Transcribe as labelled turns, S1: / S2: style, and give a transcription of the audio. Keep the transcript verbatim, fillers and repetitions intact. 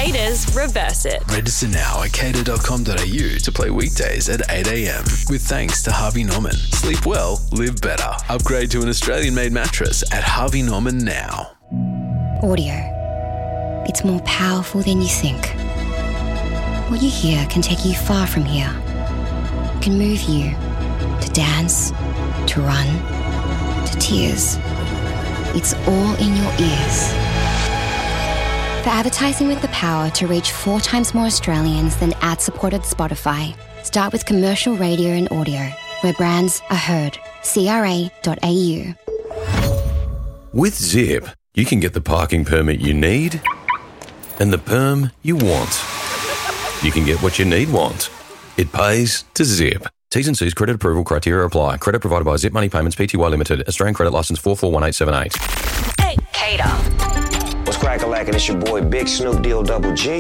S1: Cater's Reverse It.
S2: Register now at cater dot com dot a u to play weekdays at eight a.m. with thanks to Harvey Norman. Sleep well, live better. Upgrade to an Australian-made mattress at Harvey Norman now.
S3: Audio. It's more powerful than you think. What you hear can take you far from here. It can move you to dance, to run, to tears. It's all in your ears. For advertising with the power to reach four times more Australians than ad-supported Spotify, start with commercial radio and audio, where brands are heard. C R A dot A U.
S4: With Zip, you can get the parking permit you need and the perm you want. You can get what you need want. It pays to Zip. T's and C's credit approval criteria apply. Credit provided by Zip Money Payments Pty Limited. Australian credit licence four four one eight seven eight.
S1: Hey, Cater.
S5: What's crackalackin'? It's your boy Big Snoop Deal Double G.